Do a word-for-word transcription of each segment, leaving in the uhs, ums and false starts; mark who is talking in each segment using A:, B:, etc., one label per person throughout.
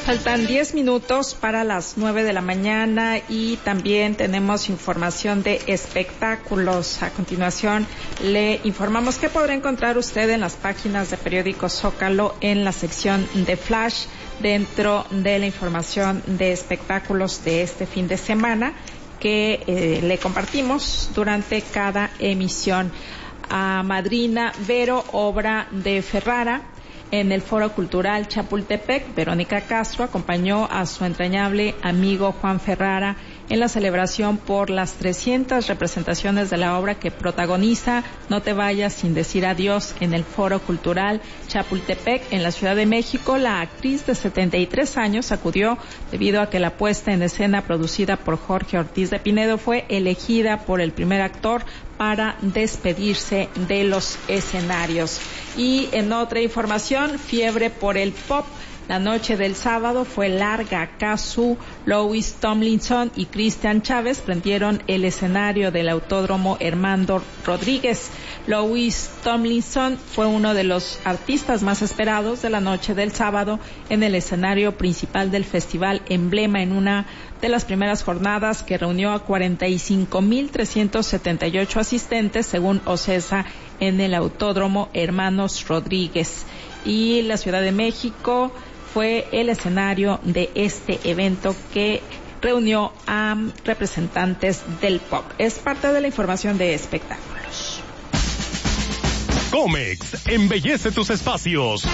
A: Faltan diez minutos para las nueve de la mañana y también tenemos información de espectáculos. A continuación le informamos que podrá encontrar usted en las páginas de Periódico Zócalo en la sección de Flash dentro de la información de espectáculos de este fin de semana que eh, le compartimos durante cada emisión. A Madrina Vero, obra de Ferrara. En el Foro Cultural Chapultepec, Verónica Castro acompañó a su entrañable amigo Juan Ferrara en la celebración por las trescientas representaciones de la obra que protagoniza No te vayas sin decir adiós en el Foro Cultural Chapultepec en la Ciudad de México. La actriz de setenta y tres años acudió debido a que la puesta en escena producida por Jorge Ortiz de Pinedo fue elegida por el primer actor para despedirse de los escenarios. Y en otra información, fiebre por el pop. La noche del sábado fue larga. Casu, Louis Tomlinson y Cristian Chávez prendieron el escenario del Autódromo Hermando Rodríguez. Louis Tomlinson fue uno de los artistas más esperados de la noche del sábado en el escenario principal del festival Emblema, en una de las primeras jornadas que reunió a cuarenta y cinco mil trescientos setenta y ocho asistentes, según OCESA, en el Autódromo Hermanos Rodríguez. Y la Ciudad de México fue el escenario de este evento que reunió a representantes del pop. Es parte de la información de espectáculos.
B: Comex embellece tus espacios.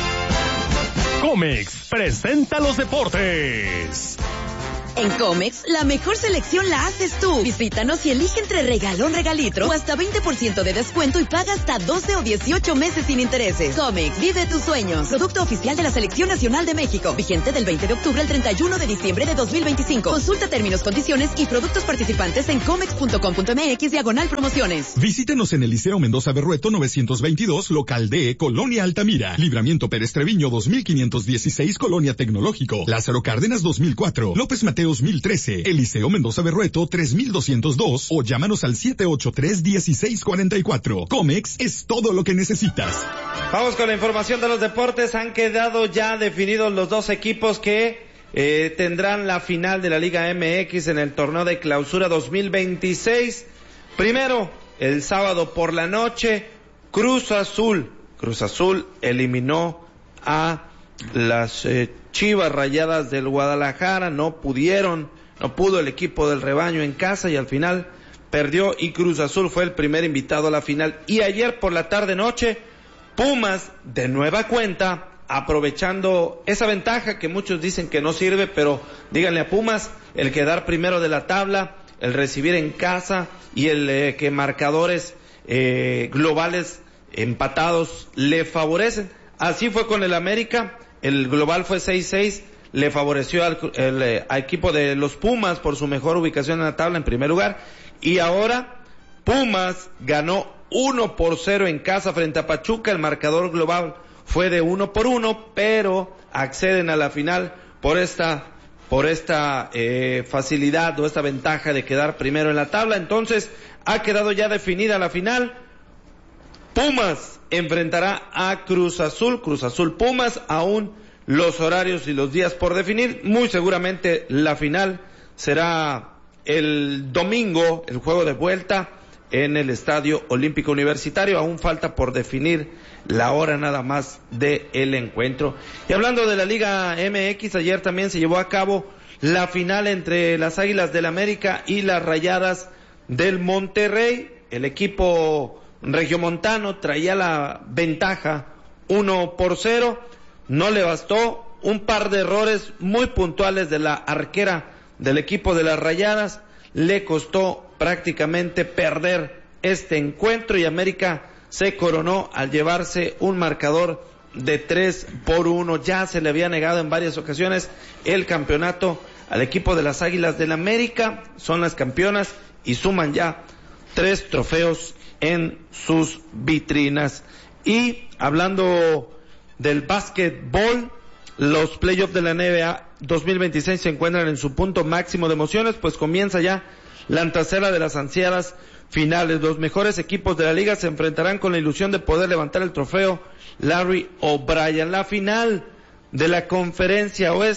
B: Comex presenta los deportes.
C: En Comex, la mejor selección la haces tú. Visítanos y elige entre regalón, regalitro o hasta veinte por ciento de descuento y paga hasta doce o dieciocho meses sin intereses. Comex, vive tus sueños. Producto oficial de la Selección Nacional de México. Vigente del veinte de octubre al treinta y uno de diciembre de dos mil veinticinco. Consulta términos, condiciones y productos participantes en comex punto com punto m x diagonal promociones.
D: Visítenos en el Liceo Mendoza Berrueto novecientos veintidós, local D, Colonia Altamira. Libramiento Pérez Treviño dos mil quinientos dieciséis, Colonia Tecnológico. Lázaro Cárdenas dos mil cuatro. López Mateo dos mil trece, Eliseo Mendoza Berrueto tres mil doscientos dos o llámanos al siete ocho tres, uno seis cuatro cuatro. Comex es todo lo que necesitas.
E: Vamos con la información de los deportes. Han quedado ya definidos los dos equipos que eh, tendrán la final de la Liga M X en el torneo de clausura dos mil veintiséis. Primero, el sábado por la noche, Cruz Azul. Cruz Azul eliminó a las eh, Chivas Rayadas del Guadalajara. No pudieron, no pudo el equipo del rebaño en casa y al final perdió, y Cruz Azul fue el primer invitado a la final. Y ayer por la tarde noche, Pumas de nueva cuenta, aprovechando esa ventaja que muchos dicen que no sirve, pero díganle a Pumas, el quedar primero de la tabla, el recibir en casa y el eh, que marcadores eh, globales empatados le favorecen. Así fue con el América. El global fue seis seis, le favoreció al, el, el, al equipo de los Pumas por su mejor ubicación en la tabla en primer lugar. Y ahora Pumas ganó uno por cero en casa frente a Pachuca. El marcador global fue de uno por uno, pero acceden a la final por esta, por esta eh, facilidad o esta ventaja de quedar primero en la tabla. Entonces ha quedado ya definida la final. Pumas enfrentará a Cruz Azul, Cruz Azul Pumas, aún los horarios y los días por definir. Muy seguramente la final será el domingo, el juego de vuelta en el Estadio Olímpico Universitario. Aún falta por definir la hora nada más del encuentro. Y hablando de la Liga M X, ayer también se llevó a cabo la final entre las Águilas del América y las Rayadas del Monterrey. El equipo regiomontano traía la ventaja uno por cero, no le bastó, un par de errores muy puntuales de la arquera del equipo de las Rayadas le costó prácticamente perder este encuentro, y América se coronó al llevarse un marcador de tres por uno. Ya se le había negado en varias ocasiones el campeonato al equipo de las Águilas del América, son las campeonas y suman ya tres trofeos en sus vitrinas. Y hablando del básquetbol, los playoffs de la N B A dos mil veintiséis se encuentran en su punto máximo de emociones, pues comienza ya la antesala de las ansiadas finales. Los mejores equipos de la liga se enfrentarán con la ilusión de poder levantar el trofeo Larry O'Brien. La final de la Conferencia Oeste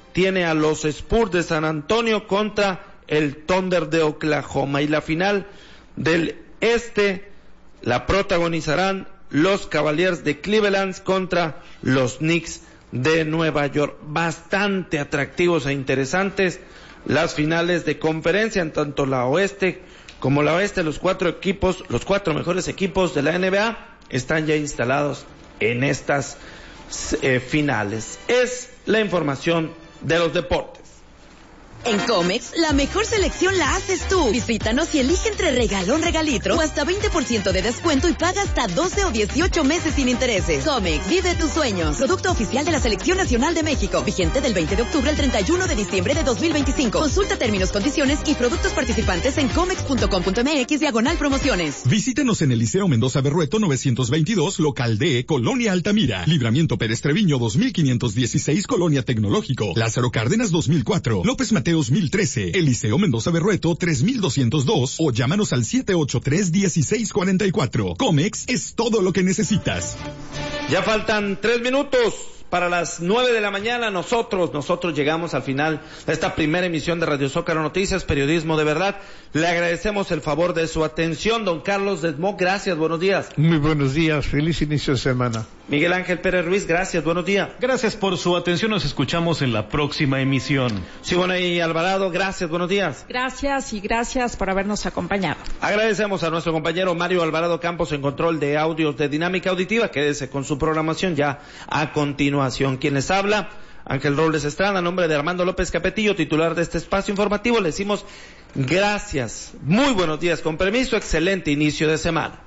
E: tiene a los Spurs de San Antonio contra el Thunder de Oklahoma. Y la final del este la protagonizarán los Cavaliers de Cleveland contra los Knicks de Nueva York. Bastante atractivos e interesantes las finales de conferencia, en tanto la oeste como la oeste. Los cuatro equipos, los cuatro mejores equipos de la N B A están ya instalados en estas eh, finales. Es la información de los deportes.
C: En Comex, la mejor selección la haces tú. Visítanos y elige entre regalón, regalitro o hasta veinte por ciento de descuento y paga hasta doce o dieciocho meses sin intereses. Comex, vive tus sueños. Producto oficial de la Selección Nacional de México. Vigente del veinte de octubre al treinta y uno de diciembre de dos mil veinticinco. Consulta términos, condiciones y productos participantes en comex punto com punto m x diagonal promociones.
D: Visítenos en el Liceo Mendoza Berrueto novecientos veintidós, local D, Colonia Altamira. Libramiento Pérez Treviño dos mil quinientos dieciséis, Colonia Tecnológico. Lázaro Cárdenas dos mil cuatro. López Mateos mil trece. Eliseo Mendoza Berrueto tres mil doscientos dos o llámanos al siete ocho tres, dieciséis cuarenta y cuatro. Comex es todo lo que necesitas.
E: Ya faltan tres minutos para las nueve de la mañana. Nosotros, nosotros llegamos al final de esta primera emisión de Radio Zócalo Noticias, periodismo de verdad. Le agradecemos el favor de su atención, don Carlos Desmó, gracias, buenos días.
F: Muy buenos días, feliz inicio de semana.
E: Miguel Ángel Pérez Ruiz, gracias, buenos días.
B: Gracias por su atención, nos escuchamos en la próxima emisión.
E: Siboney Alvarado, gracias, buenos días.
A: Gracias y gracias por habernos acompañado.
E: Agradecemos a nuestro compañero Mario Alvarado Campos en control de audios de Dinámica Auditiva. Quédese con su programación ya a continuación. Quien les habla, Ángel Robles Estrada, a nombre de Armando López Capetillo, titular de este espacio informativo, le decimos gracias, muy buenos días, con permiso, excelente inicio de semana.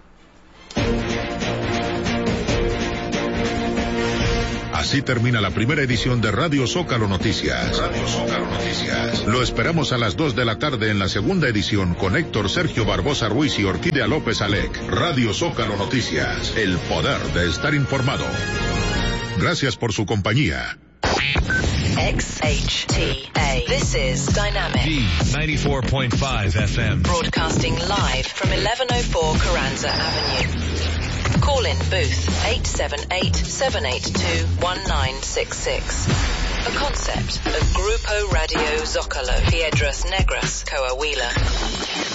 G: Así termina la primera edición de Radio Zócalo Noticias. Radio Zócalo Noticias. Lo esperamos a las dos de la tarde en la segunda edición con Héctor Sergio Barbosa Ruiz y Orquídea López Alec. Radio Zócalo Noticias. El poder de estar informado. Gracias por su compañía.
H: X H T A. This is Dynamic.
I: D ninety-four point five F M.
H: Broadcasting live from eleven oh four Carranza Avenue. Call in booth eight seven eight, seven eight two, one nine six six. A concept of Grupo Radio Zócalo. Piedras Negras, Coahuila.